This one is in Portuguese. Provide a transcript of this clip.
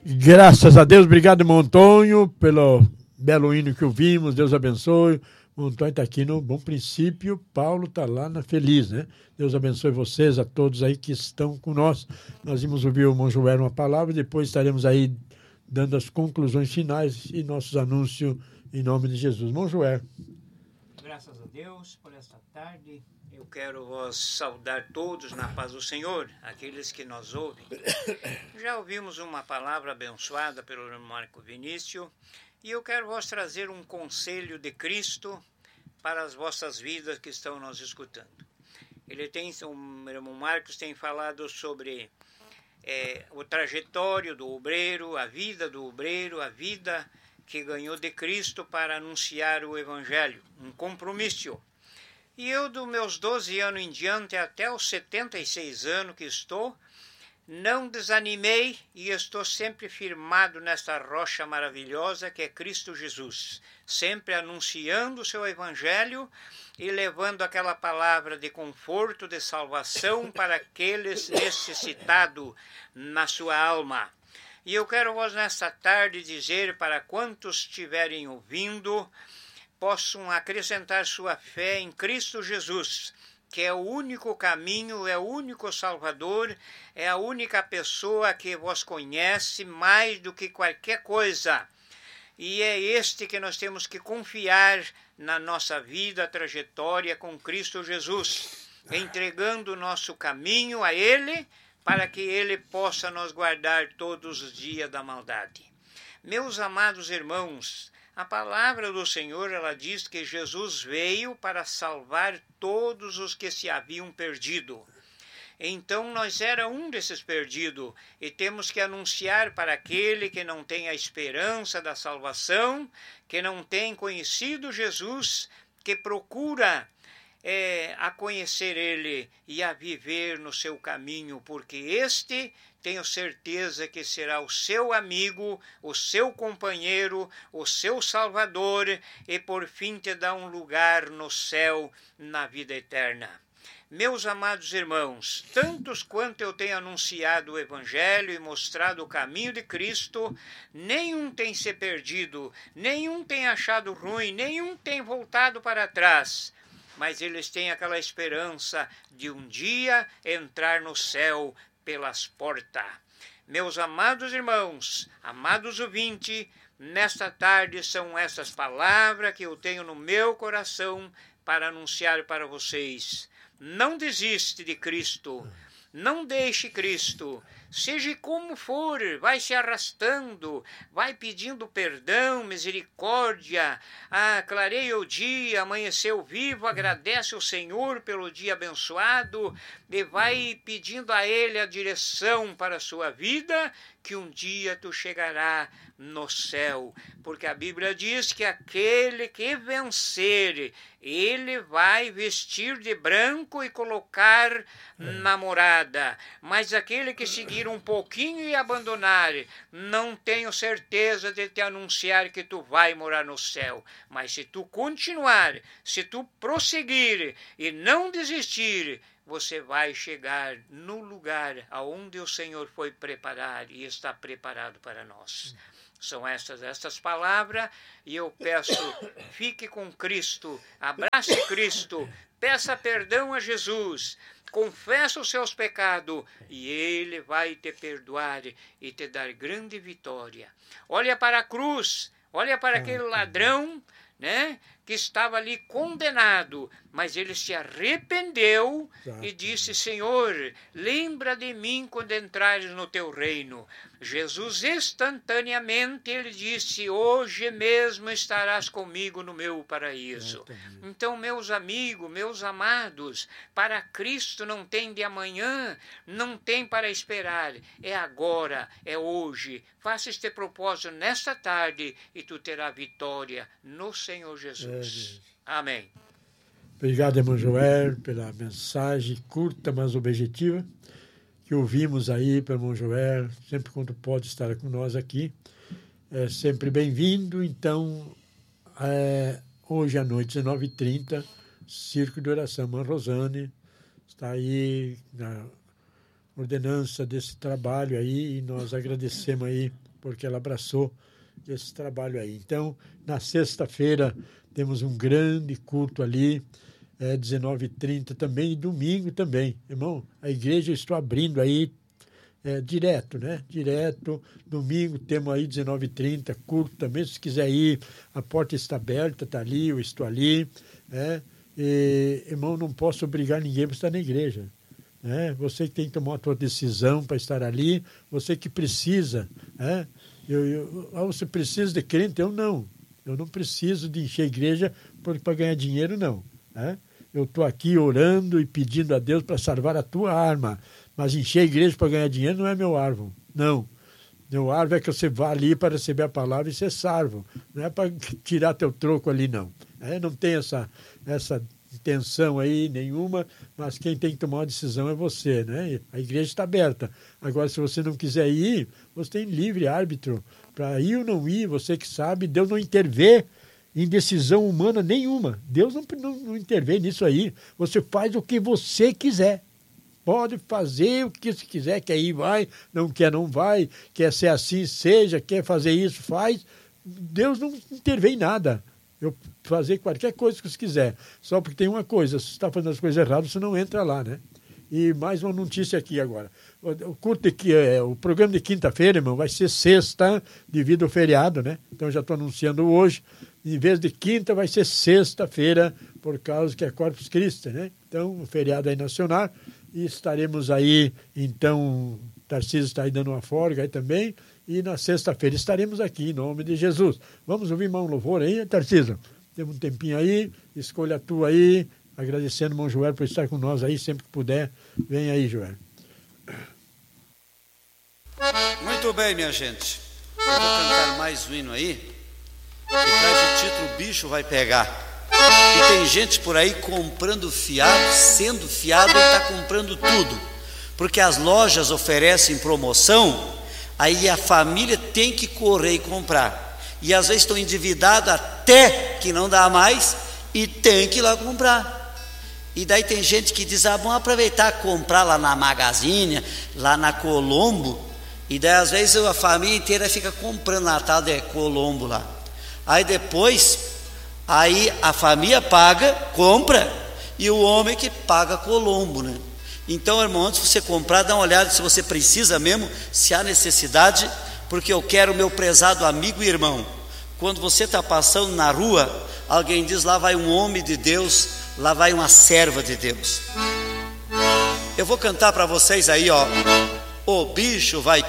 Graças a Deus, obrigado, Montonho, pelo belo hino que ouvimos, Deus abençoe. Montonho está aqui no Bom Princípio, Paulo está lá na Feliz, né? Deus abençoe vocês, a todos aí que estão com nós. Nós vamos ouvir o Monjoé uma palavra, depois estaremos aí dando as conclusões finais e nossos anúncios em nome de Jesus. Monjoé. Graças a Deus por esta tarde. Eu quero vos saudar todos na paz do Senhor, aqueles que nos ouvem. Já ouvimos uma palavra abençoada pelo irmão Marco Vinícius e eu quero vos trazer um conselho de Cristo para as vossas vidas que estão nos escutando. O irmão Marcos tem falado sobre o trajetório do obreiro, a vida do obreiro, a vida que ganhou de Cristo para anunciar o Evangelho, um compromisso. E eu, dos meus 12 anos em diante, até os 76 anos que estou, não desanimei e estou sempre firmado nesta rocha maravilhosa que é Cristo Jesus, sempre anunciando o seu Evangelho e levando aquela palavra de conforto, de salvação para aqueles necessitados na sua alma. E eu quero vos nesta tarde dizer para quantos estiverem ouvindo, possam acrescentar sua fé em Cristo Jesus, que é o único caminho, é o único Salvador, é a única pessoa que vos conhece mais do que qualquer coisa. E é este que nós temos que confiar na nossa vida, trajetória com Cristo Jesus, entregando o nosso caminho a Ele, para que Ele possa nos guardar todos os dias da maldade. Meus amados irmãos, a palavra do Senhor, ela diz que Jesus veio para salvar todos os que se haviam perdido. Então nós era um desses perdidos e temos que anunciar para aquele que não tem a esperança da salvação, que não tem conhecido Jesus, que procura a conhecer Ele e a viver no seu caminho, porque este, tenho certeza que será o seu amigo, o seu companheiro, o seu salvador e por fim te dá um lugar no céu, na vida eterna. Meus amados irmãos, tantos quanto eu tenho anunciado o Evangelho e mostrado o caminho de Cristo, nenhum tem se perdido, nenhum tem achado ruim, nenhum tem voltado para trás. Mas eles têm aquela esperança de um dia entrar no céu pelas portas. Meus amados irmãos, amados ouvintes, nesta tarde são essas palavras que eu tenho no meu coração para anunciar para vocês. Não desiste de Cristo, não deixe Cristo. Seja como for, vai se arrastando, vai pedindo perdão, misericórdia, clareia o dia, amanheceu vivo, agradece ao Senhor pelo dia abençoado e vai pedindo a Ele a direção para a sua vida, que um dia tu chegará no céu, porque a Bíblia diz que aquele que vencer, ele vai vestir de branco e colocar na morada, mas aquele que seguir um pouquinho e abandonar, não tenho certeza de te anunciar que tu vai morar no céu, mas se tu continuar, se tu prosseguir e não desistir, você vai chegar no lugar aonde o Senhor foi preparar e está preparado para nós. São estas palavras e eu peço, fique com Cristo, abrace Cristo, peça perdão a Jesus, confessa os seus pecados e Ele vai te perdoar e te dar grande vitória. Olha para a cruz, olha para aquele ladrão, né, que estava ali condenado, mas ele se arrependeu e disse: Senhor, lembra de mim quando entrares no teu reino. Jesus instantaneamente ele disse: hoje mesmo estarás comigo no meu paraíso. Então, meus amigos, meus amados, para Cristo não tem de amanhã, não tem para esperar, é agora, é hoje. Faça este propósito nesta tarde e tu terás vitória no Senhor Jesus. Amém. Obrigado, irmão Joel, pela mensagem curta, mas objetiva, que ouvimos aí pelo irmão Joel, sempre quando pode estar com nós aqui. É sempre bem-vindo. Então, hoje à noite, 19h30, Círculo de Oração Irmã Rosane está aí na ordenança desse trabalho aí, e nós agradecemos aí porque ela abraçou esse trabalho aí. Então, na sexta-feira, temos um grande culto ali, 19h30 também, e domingo também. Irmão, a igreja eu estou abrindo aí direto, né? Direto, domingo temos aí 19h30, culto também, se quiser ir, a porta está aberta, está ali, eu estou ali, né? E, irmão, não posso obrigar ninguém para estar na igreja. Você que tem que tomar a sua decisão para estar ali, você que precisa, você precisa de crente? Eu não preciso de encher a igreja para ganhar dinheiro, não. Eu estou aqui orando e pedindo a Deus para salvar a tua alma, mas encher a igreja para ganhar dinheiro não é meu alvo, não. Meu alvo é que você vá ali para receber a palavra e ser salvo, não é para tirar teu troco ali, não. Não tem essa intenção aí nenhuma, mas quem tem que tomar uma decisão é você, né? A igreja está aberta. Agora, se você não quiser ir, você tem livre árbitro para ir ou não ir, você que sabe. Deus não intervém em decisão humana nenhuma. Deus não intervém nisso aí. Você faz o que você quiser. Pode fazer o que você quiser, quer ir, vai, não quer, não vai, quer ser assim, seja, quer fazer isso, faz. Deus não intervém em nada. Eu fazer qualquer coisa que você quiser. Só porque tem uma coisa, se você está fazendo as coisas erradas, você não entra lá, né? E mais uma notícia aqui agora. O programa de quinta-feira, irmão, vai ser sexta, devido ao feriado, né? Então já estou anunciando hoje. Em vez de quinta, vai ser sexta-feira, por causa que é Corpus Christi, né? Então, o feriado aí nacional. E estaremos aí, então, Tarcísio está aí dando uma folga aí também. E na sexta-feira estaremos aqui, em nome de Jesus. Vamos ouvir mais um louvor aí, Tarcísio? Temos um tempinho aí, escolha a tua aí, agradecendo o irmão Joel por estar com nós aí, sempre que puder. Vem aí, Joel. Muito bem, minha gente. Eu vou cantar mais um hino aí, que traz o título "O Bicho Vai Pegar". E tem gente por aí comprando fiado, sendo fiado, ele está comprando tudo. Porque as lojas oferecem promoção, aí a família tem que correr e comprar. E às vezes estão endividados até que não dá mais e tem que ir lá comprar. E daí tem gente que diz, vamos aproveitar e comprar lá na Magazine, lá na Colombo. E daí às vezes a família inteira fica comprando na tal de Colombo lá. Aí depois, a família paga, compra, e o homem que paga Colombo, né? Então, irmão, antes de você comprar, dá uma olhada se você precisa mesmo, se há necessidade, porque eu quero, meu prezado amigo e irmão, quando você está passando na rua, alguém diz, lá vai um homem de Deus, lá vai uma serva de Deus. Eu vou cantar para vocês aí, ó, "O bicho vai